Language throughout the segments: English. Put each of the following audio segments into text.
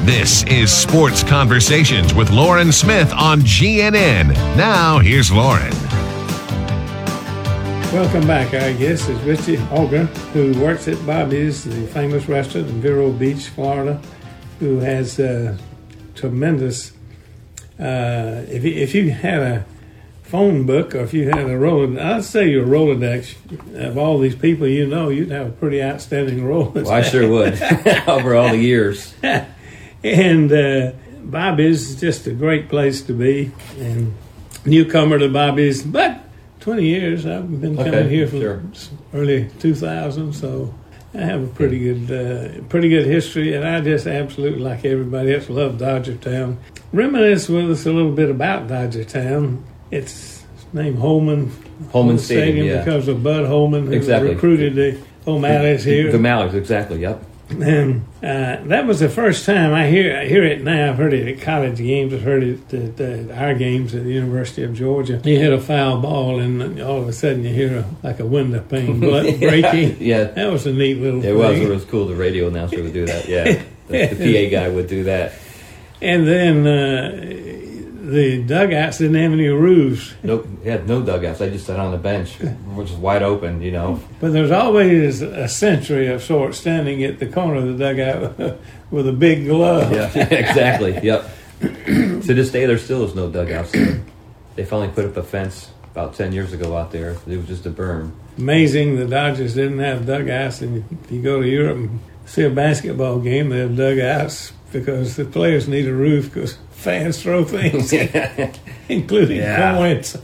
This is Sports Conversations with Lauren Smith on GNN. Now, here's Lauren. Welcome back. Our guest is Richie Auger, who works at Bobby's, the famous restaurant in Vero Beach, Florida, who has tremendous... If you had a phone book or if you had a Rolodex, I'd say your Rolodex of all these people you know, you'd have a pretty outstanding Rolodex. Well, I sure would, over all the years. And Bobby's is just a great place to be. And newcomer to Bobby's, but 20 years. I've been coming here from early 2000, so I have a pretty good history. And I just absolutely, like everybody else, love Dodgertown. Reminisce with us a little bit about Dodgertown. It's named Holman Stadium yeah. because of Bud Holman, who recruited the O'Malley's here. The O'Malley's, exactly, yep. And that was the first time I hear it now. I've heard it at college games. I've heard it at our games at the University of Georgia. You hit a foul ball, and all of a sudden you hear like a window pane breaking. Yeah, that was a neat little thing. It was cool. The radio announcer would do that. Yeah, the PA guy would do that. And then the dugouts didn't have any roofs. Nope, it had no dugouts. I just sat on the bench, which is wide open, you know. But there's always a sentry of sorts standing at the corner of the dugout with a big glove. Yeah, exactly. Yep. To this day, there still is no dugouts there. They finally put up a fence about 10 years ago out there. It was just a berm. Amazing the Dodgers didn't have dugouts. And if you go to Europe and see a basketball game, they have dugouts because the players need a roof because fans throw things, including points.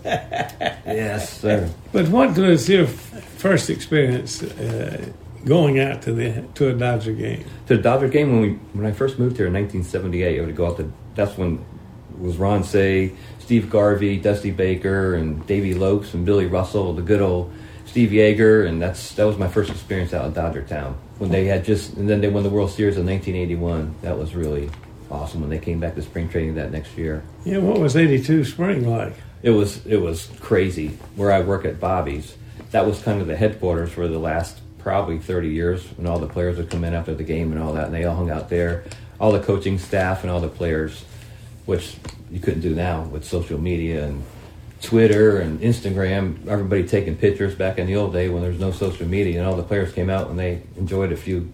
Yes, sir. But what was your first experience going out to a Dodger game? To the Dodger game, when I first moved here in 1978, I would go out to. That's when it was Ron Cey, Steve Garvey, Dusty Baker, and Davey Lokes and Billy Russell, the good old Steve Yeager, and that was my first experience out in Dodgertown when they had and then they won the World Series in 1981. That was really awesome when they came back to spring training that next year. Yeah, what was '82 spring like? It was crazy. Where I work at Bobby's, that was kind of the headquarters for the last probably 30 years when all the players would come in after the game and all that, and they all hung out there. All the coaching staff and all the players, which you couldn't do now with social media and Twitter and Instagram, everybody taking pictures back in the old day when there was no social media, and all the players came out and they enjoyed a few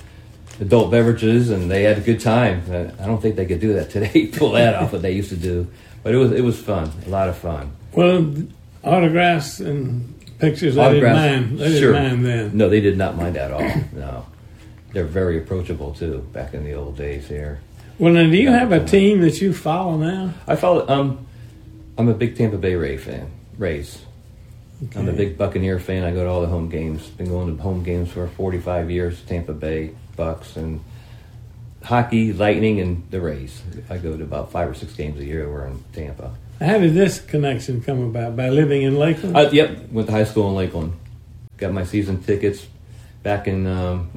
adult beverages and they had a good time. I don't think they could do that today, pull that off what they used to do, but it was fun, a lot of fun. Well, autographs and pictures, they didn't mind. They didn't mind then. No, they did not mind at all. No, they're very approachable too. Back in the old days here. Well, now, do you have a team that you follow now? I follow. I'm a big Tampa Bay Rays fan. Rays. Okay. I'm a big Buccaneer fan. I go to all the home games. Been going to home games for 45 years. Tampa Bay, Bucks, and hockey, Lightning, and the Rays. I go to about 5 or 6 games a year. We're in Tampa. How did this connection come about? By living in Lakeland? Yep. Went to high school in Lakeland. Got my season tickets back in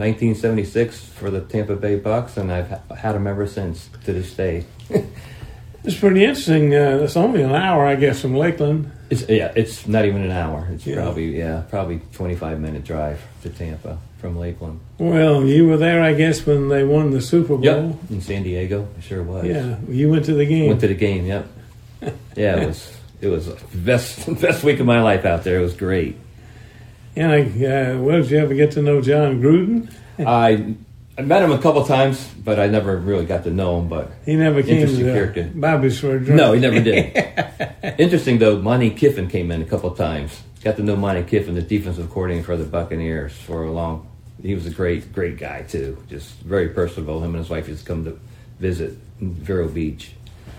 1976 for the Tampa Bay Bucks, and I've had them ever since to this day. It's pretty interesting. It's only an hour, I guess, from Lakeland. It's not even an hour. It's probably 25-minute drive to Tampa from Lakeland. Well, you were there, I guess, when they won the Super Bowl. Yep, in San Diego. It sure was. Yeah, you went to the game. Went to the game. Yep. Yeah, it was the best week of my life out there. It was great. And did you ever get to know John Gruden? I met him a couple times, but I never really got to know him. But he never came to Bobby's for a drink. No, he never did. Interesting though, Monty Kiffin came in a couple times. Got to know Monty Kiffin, the defensive coordinator for the Buccaneers, for a long. He was a great guy too. Just very personable. Him and his wife used to come to visit in Vero Beach.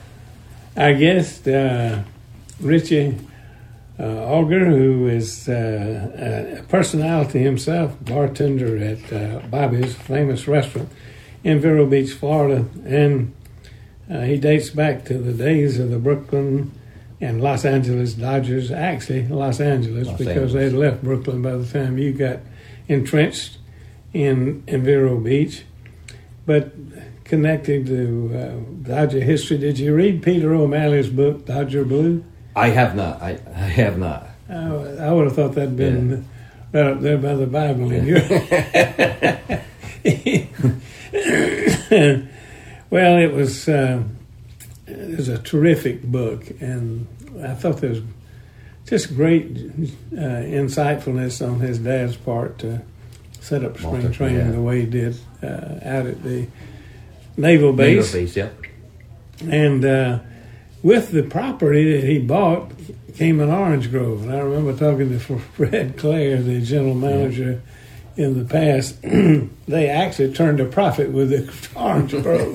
I guess Richie Auger, who is a personality himself, bartender at Bobby's famous restaurant in Vero Beach, Florida, and he dates back to the days of the Brooklyn and Los Angeles Dodgers, actually Los Angeles, because they had left Brooklyn by the time you got entrenched in Vero Beach. But connected to Dodger history, did you read Peter O'Malley's book, Dodger Blue? I have not. I have not. I would have thought that'd been right up there by the Bible in here. Well, it was a terrific book, and I thought there was just great insightfulness on his dad's part to set up spring training the way he did out at the Naval Base. Naval Base, yep. And with the property that he bought came an orange grove. And I remember talking to Fred Clare, the general manager, in the past. They actually turned a profit with the orange grove.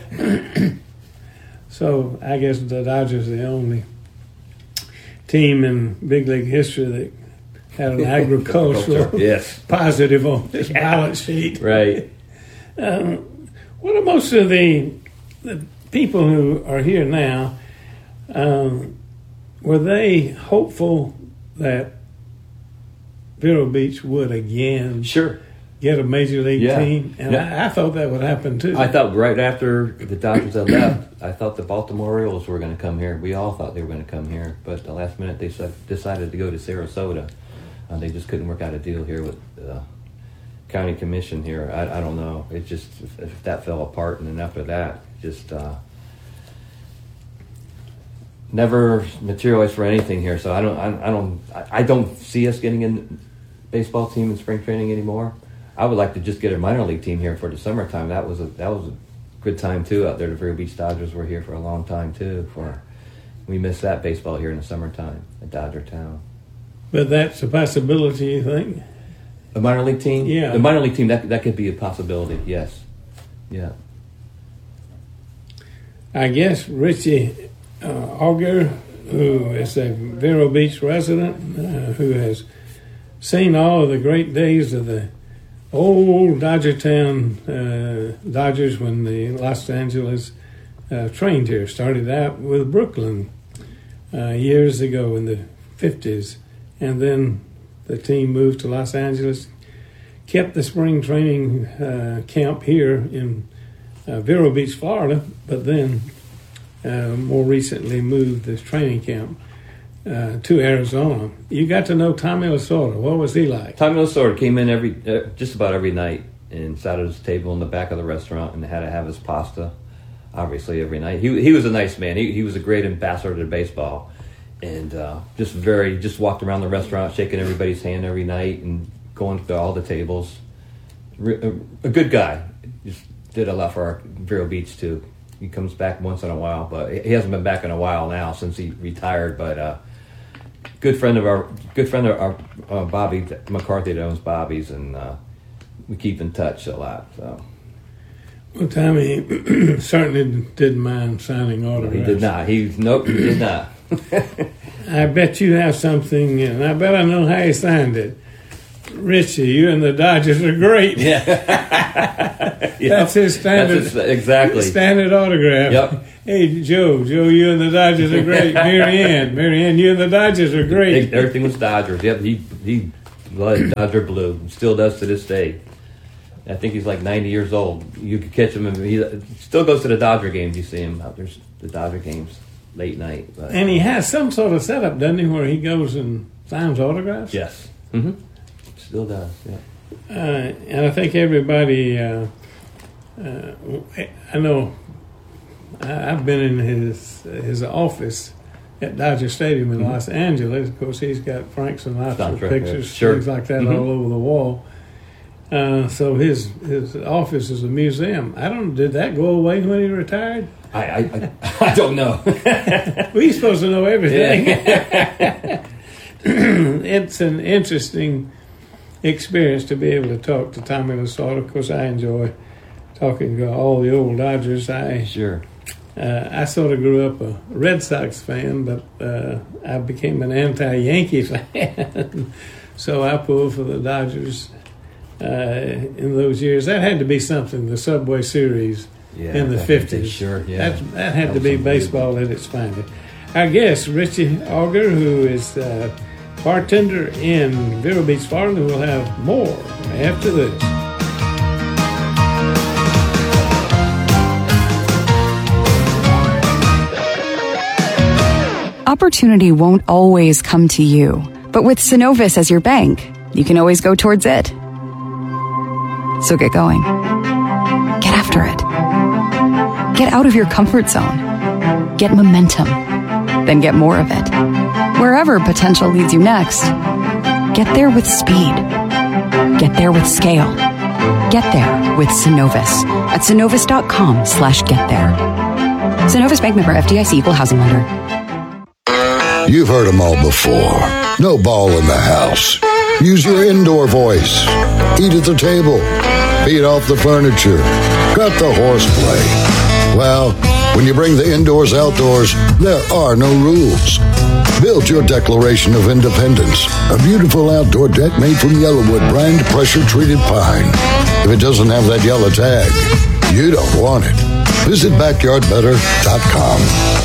So I guess the Dodgers are the only team in big league history that had an agricultural positive on this balance sheet. Right. What are most of the people who are here now, were they hopeful that Vero Beach would again get a major league team? And I thought that would happen too. I thought right after the Dodgers had left, I thought the Baltimore Orioles were going to come here. We all thought they were going to come here, but at the last minute they decided to go to Sarasota. They just couldn't work out a deal here with the county commission here. I don't know. It just, if that fell apart, and then after that, just never materialized for anything here. So I don't see us getting in baseball team in spring training anymore. I would like to just get a minor league team here for the summertime. That was a good time too out there. The Vero Beach Dodgers were here for a long time too. We missed that baseball here in the summertime at Dodger Town. But that's a possibility, you think? A minor league team? Yeah. The minor league team, that could be a possibility, yes. Yeah. I guess Richie Auger, who is a Vero Beach resident, who has seen all of the great days of the old Dodger Town Dodgers when the Los Angeles trained here. Started out with Brooklyn years ago in the 50s. And then the team moved to Los Angeles, kept the spring training camp here in Vero Beach, Florida, but then more recently moved this training camp to Arizona. You got to know Tommy Lasorda. What was he like? Tommy Lasorda came in just about every night and sat at his table in the back of the restaurant and had to have his pasta, obviously, every night. He was a nice man. He was a great ambassador to baseball. And just walked around the restaurant, shaking everybody's hand every night and going to all the tables. A good guy. Just did a lot for our Vero Beach too. He comes back once in a while, but he hasn't been back in a while now since he retired. But good friend of our Bobby McCarthy that owns Bobby's, and we keep in touch a lot. So. Well, Tommy certainly didn't mind signing autographs. He did not. He did not. I bet you have something, and I bet I know how he signed it. Richie, you and the Dodgers are great. Yeah. That's his standard. Standard autograph. Yep. Hey, Joe, you and the Dodgers are great. Mary Ann, you and the Dodgers are great. Everything was Dodgers. Yep, he loved Dodger blue. Still does to this day. I think he's like 90 years old. You could catch him, and he still goes to the Dodger games. You see him out there, the Dodger games. Late night. But. And he has some sort of setup, doesn't he, where he goes and signs autographs? Yes. Mm-hmm. Still does, yeah. And I think everybody, I know I've been in his office at Dodger Stadium in Los Angeles. Of course, he's got Frank Sinatra pictures, things like that all over the wall. So his office is a museum. Did that go away when he retired? I don't know. We're supposed to know everything. Yeah. It's an interesting experience to be able to talk to Tommy Lasorda. Of course, I enjoy talking to all the old Dodgers. I sort of grew up a Red Sox fan, but I became an anti-Yankee fan. So I pulled for the Dodgers in those years. That had to be something, the Subway Series. In the 50s. That had to be baseball at its finest. Our guest, Richie Auger, who is a bartender in Vero Beach, Florida, will have more after this. Opportunity won't always come to you, but with Synovus as your bank, you can always go towards it. So get going. Get after it. Get out of your comfort zone. Get momentum. Then get more of it. Wherever potential leads you next, get there with speed. Get there with scale. Get there with Synovus at synovus.com/get there. Synovus Bank member FDIC equal housing lender. You've heard them all before. No ball in the house. Use your indoor voice. Eat at the table. Feed off the furniture. Cut the horseplay. Well, when you bring the indoors outdoors, there are no rules. Build your Declaration of Independence, a beautiful outdoor deck made from Yellowwood brand pressure-treated pine. If it doesn't have that yellow tag, you don't want it. Visit backyardbetter.com.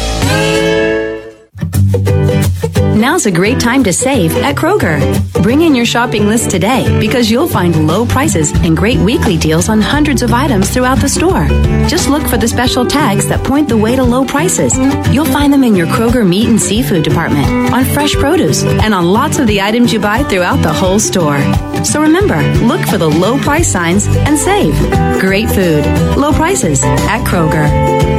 Now's a great time to save at Kroger. Bring in your shopping list today because you'll find low prices and great weekly deals on hundreds of items throughout the store. Just look for the special tags that point the way to low prices. You'll find them in your Kroger meat and seafood department, on fresh produce, and on lots of the items you buy throughout the whole store. So remember, look for the low price signs and save. Great food, low prices at Kroger.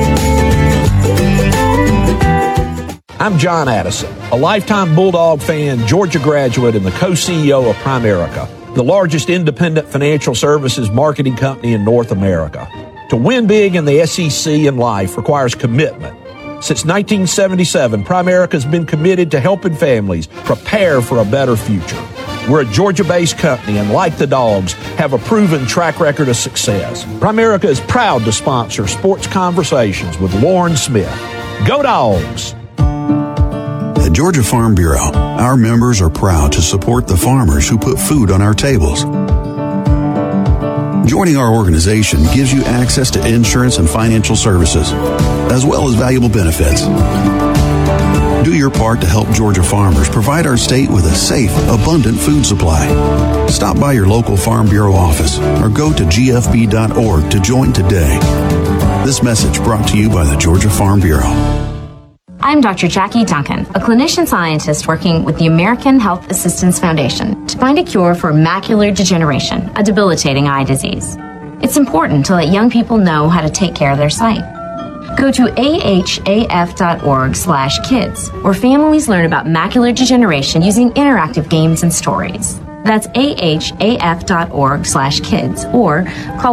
I'm John Addison, a lifetime Bulldog fan, Georgia graduate, and the co-CEO of Primerica, the largest independent financial services marketing company in North America. To win big in the SEC and life requires commitment. Since 1977, Primerica has been committed to helping families prepare for a better future. We're a Georgia-based company and, like the Dogs, have a proven track record of success. Primerica is proud to sponsor Sports Conversations with Lauren Smith. Go Dogs! At Georgia Farm Bureau, our members are proud to support the farmers who put food on our tables. Joining our organization gives you access to insurance and financial services, as well as valuable benefits. Do your part to help Georgia farmers provide our state with a safe, abundant food supply. Stop by your local Farm Bureau office or go to gfb.org to join today. This message brought to you by the Georgia Farm Bureau. I'm Dr. Jackie Duncan, a clinician scientist working with the American Health Assistance Foundation to find a cure for macular degeneration, a debilitating eye disease. It's important to let young people know how to take care of their sight. Go to ahaf.org/kids, where families learn about macular degeneration using interactive games and stories. That's ahaf.org/kids, or call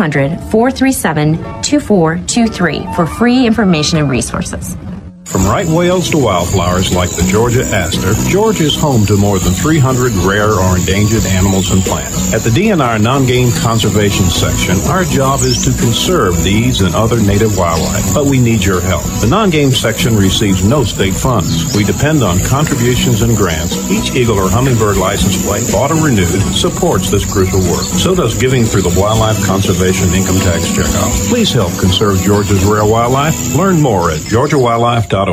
1-800-437-2423 for free information and resources. From right whales to wildflowers like the Georgia aster, Georgia is home to more than 300 rare or endangered animals and plants. At the DNR Non-Game Conservation Section, our job is to conserve these and other native wildlife, but we need your help. The Non-Game Section receives no state funds. We depend on contributions and grants. Each eagle or hummingbird license plate, bought or renewed, supports this crucial work. So does giving through the Wildlife Conservation Income Tax Checkoff. Please help conserve Georgia's rare wildlife. Learn more at georgiawildlife.org.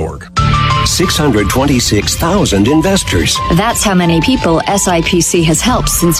626,000 investors. That's how many people SIPC has helped since